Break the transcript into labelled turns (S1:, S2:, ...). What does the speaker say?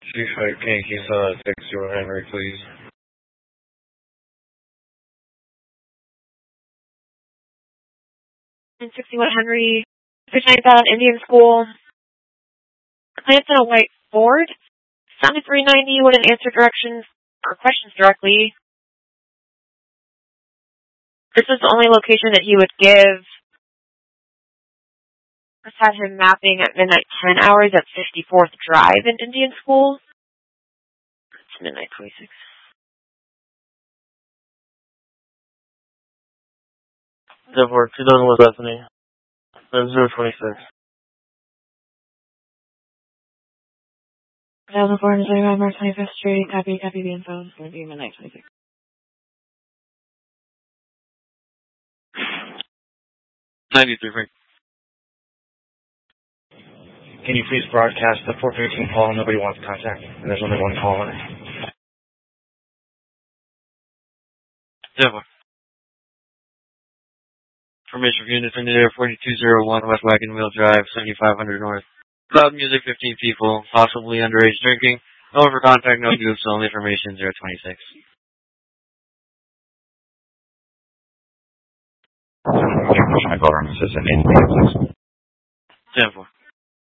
S1: Chief, can you 61 Henry, please?
S2: And 61 Henry, Fish 9000 Indian School. Plants on a white board. Sounded 390, wouldn't answer directions or questions directly. This is the only location that he would give. This had him mapping at midnight 10 hours at 54th Drive in Indian School. It's midnight 26.
S1: Therefore, 2000 was Bethany. 026.
S2: 1435 North 25th Street. Copy the info. It's going to be midnight 26.
S1: Can you please broadcast the 413 call? Nobody wants contact, and there's only one call on it.
S3: Therefore. Information for units in the air 4201 West Wagon Wheel Drive, 7500 North. Loud music, 15 people, possibly underage drinking. No for contact, no groups, only information 026.
S4: My government is an Indian.
S3: 10-4.